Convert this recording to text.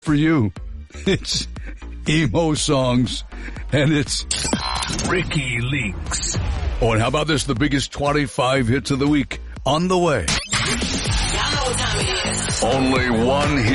for you. It's emo songs, and it's Ricky Leaks. Oh, and how about this? The biggest 25 hits of the week on the way. Only one hit.